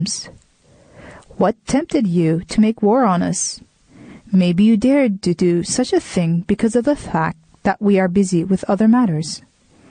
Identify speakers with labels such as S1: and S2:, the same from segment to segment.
S1: What tempted you to make war on us? Maybe you dared to do such a thing because of the fact that we are busy with other matters."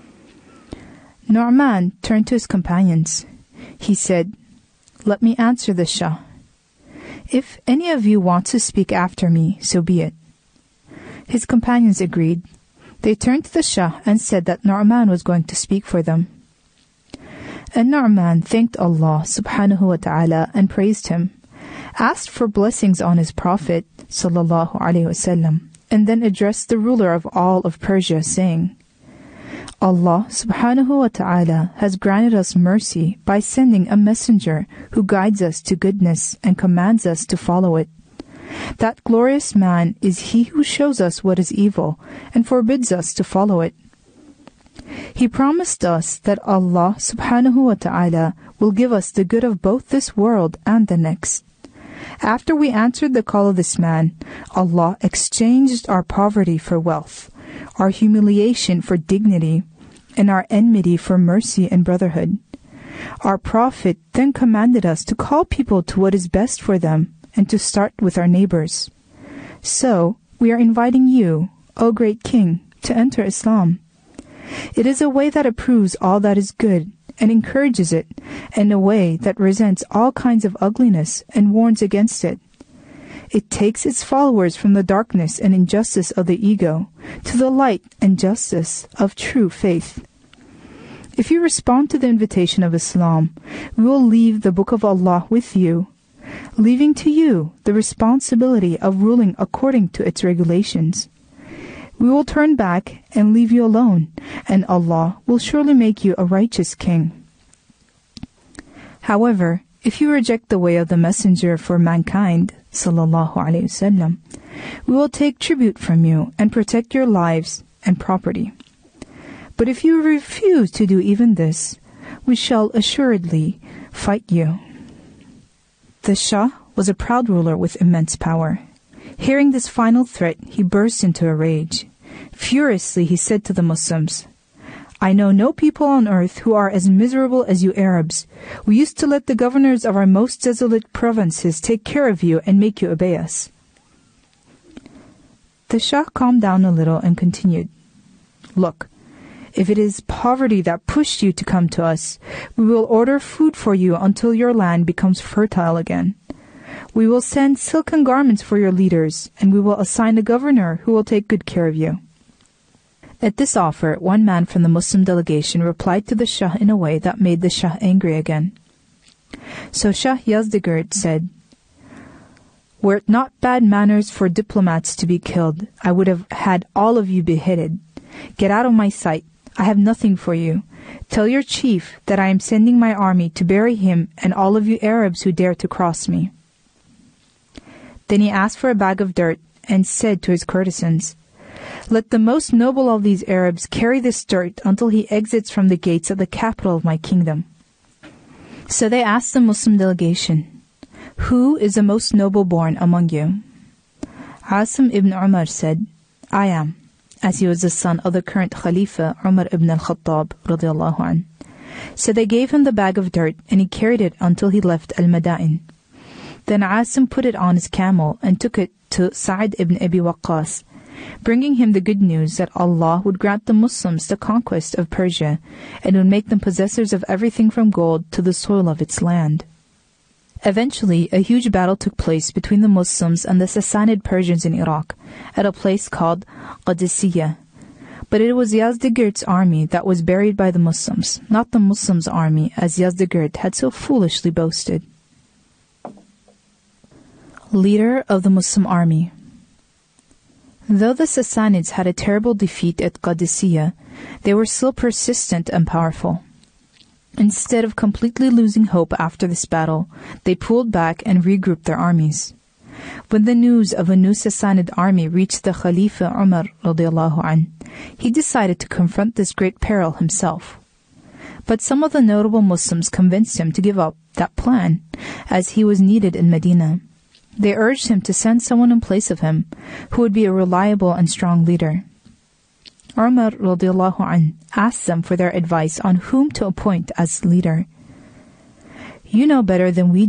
S1: Nu'man turned to his companions. He said, "Let me answer the Shah. If any of you want to speak after me, so be it." His companions agreed. They turned to the Shah and said that Nu'man was going to speak for them. And Nu'man thanked Allah subhanahu wa ta'ala and praised him, asked for blessings on his Prophet sallallahu alaihi wasallam, and then addressed the ruler of all of Persia, saying, "Allah subhanahu wa ta'ala has granted us mercy by sending a messenger who guides us to goodness and commands us to follow it. That glorious man is he who shows us what is evil and forbids us to follow it. He promised us that Allah subhanahu wa ta'ala will give us the good of both this world and the next. After we answered the call of this man, Allah exchanged our poverty for wealth, our humiliation for dignity, and our enmity for mercy and brotherhood. Our Prophet then commanded us to call people to what is best for them and to start with our neighbors. So, we are inviting you, O great King, to enter Islam. It is a way that approves all that is good and encourages it, and a way that resents all kinds of ugliness and warns against it. It takes its followers from the darkness and injustice of the ego to the light and justice of true faith. If you respond to the invitation of Islam, we will leave the Book of Allah with you, leaving to you the responsibility of ruling according to its regulations. We will turn back and leave you alone, and Allah will surely make you a righteous king. However, if you reject the way of the Messenger for mankind, sallallahu alaihi wasallam, we will take tribute from you and protect your lives and property. But if you refuse to do even this, we shall assuredly fight you." The Shah was a proud ruler with immense power. Hearing this final threat, he burst into a rage. Furiously, he said to the Muslims, "I know no people on earth who are as miserable as you Arabs. We used to let the governors of our most desolate provinces take care of you and make you obey us." The Shah calmed down a little and continued, "Look, if it is poverty that pushed you to come to us, we will order food for you until your land becomes fertile again. We will send silken garments for your leaders, and we will assign a governor who will take good care of you." At this offer, one man from the Muslim delegation replied to the Shah in a way that made the Shah angry again. So Shah Yazdegerd said, "Were it not bad manners for diplomats to be killed, I would have had all of you beheaded. Get out of my sight. I have nothing for you. Tell your chief that I am sending my army to bury him and all of you Arabs who dare to cross me." Then he asked for a bag of dirt and said to his courtesans, "Let the most noble of these Arabs carry this dirt until he exits from the gates of the capital of my kingdom." So they asked the Muslim delegation, "Who is the most noble born among you?" Asim ibn Umar said, "I am," as he was the son of the current Khalifa Umar ibn al-Khattab radiyallahu anh. So they gave him the bag of dirt, and he carried it until he left Al-Madain. Then Asim put it on his camel and took it to Sa'd ibn Abi Waqqas, bringing him the good news that Allah would grant the Muslims the conquest of Persia and would make them possessors of everything from gold to the soil of its land. Eventually, a huge battle took place between the Muslims and the Sassanid Persians in Iraq at a place called Qadisiyah. But it was Yazdegerd's army that was buried by the Muslims, not the Muslims' army, as Yazdegerd had so foolishly boasted. Leader of the Muslim army. Though the Sassanids had a terrible defeat at Qadisiyah, they were still persistent and powerful. Instead of completely losing hope after this battle, they pulled back and regrouped their armies. When the news of a new Sassanid army reached the Khalifa Umar radiyallahu anh, he decided to confront this great peril himself. But some of the notable Muslims convinced him to give up that plan, as he was needed in Medina. They urged him to send someone in place of him, who would be a reliable and strong leader. Umar radiyallahu anh asked them for their advice on whom to appoint as leader. You know better than we